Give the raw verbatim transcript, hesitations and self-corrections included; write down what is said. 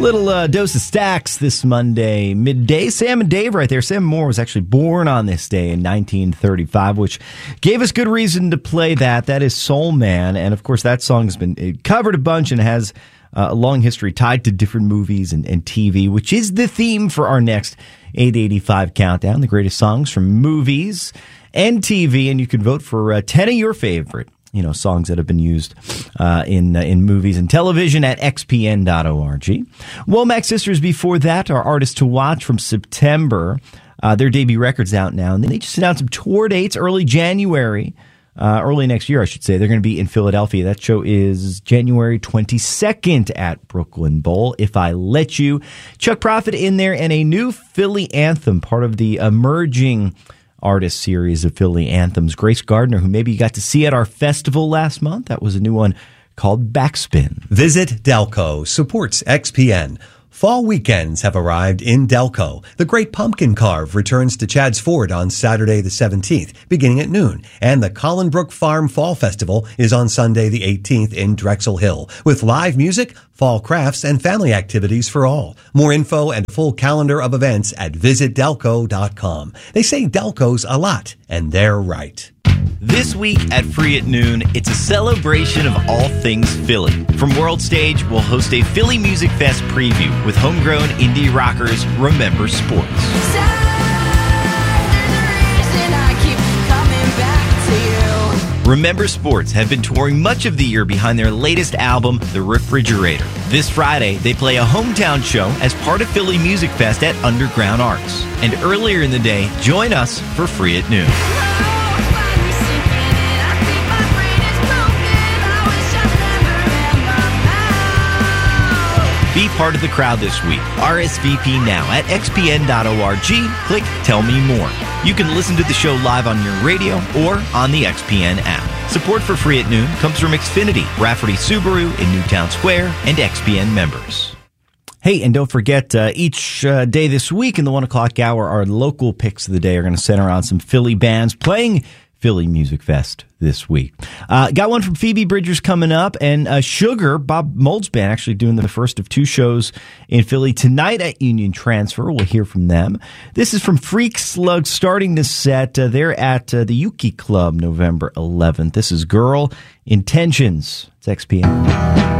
Little uh, dose of Stax this Monday midday. Sam and Dave right there. Sam Moore was actually born on this day in nineteen thirty-five, which gave us good reason to play that. That is Soul Man. And, of course, that song has been covered a bunch and has uh, a long history tied to different movies and, and T V, which is the theme for our next eight eighty-five countdown, the greatest songs from movies and T V. And you can vote for uh, ten of your favorite you know, songs that have been used uh, in uh, in movies and television at x p n dot org. Womack Sisters before that are artists to watch from September. Uh, their debut record's out now, and they just announced some tour dates early January, uh, early next year, I should say. They're going to be in Philadelphia. That show is January twenty-second at Brooklyn Bowl, If I Let You. Chuck Prophet in there, and a new Philly anthem, part of the emerging artist series of Philly anthems. Grace Gardner, who maybe you got to see at our festival last month. That was a new one called Backspin. Visit Delco supports X P N. Fall weekends have arrived in Delco. The Great Pumpkin Carve returns to Chadds Ford on Saturday the seventeenth, beginning at noon. And the Collinbrook Farm Fall Festival is on Sunday the eighteenth in Drexel Hill, with live music, fall crafts, and family activities for all. More info and full calendar of events at visit delco dot com. They say Delco's a lot, and they're right. This week at Free at Noon, it's a celebration of all things Philly. From World Stage, we'll host a Philly Music Fest preview with homegrown indie rockers Remember Sports. Remember Sports have been touring much of the year behind their latest album, The Refrigerator. This Friday, they play a hometown show as part of Philly Music Fest at Underground Arts. And earlier in the day, join us for Free at Noon. Be part of the crowd this week. R S V P now at x p n dot org. Click Tell Me More. You can listen to the show live on your radio or on the X P N app. Support for Free at Noon comes from Xfinity, Rafferty Subaru in Newtown Square, and X P N members. Hey, and don't forget, uh, each uh, day this week in the one o'clock hour, our local picks of the day are going to center on some Philly bands playing Philly Music Fest this week. Uh, got one from Phoebe Bridgers coming up, and uh, Sugar, Bob Mold's band, actually doing the first of two shows in Philly tonight at Union Transfer. We'll hear from them. This is from Freak Slug starting the set. Uh, they're at uh, the Yuki Club November eleventh. This is Girl Intentions. It's X P N.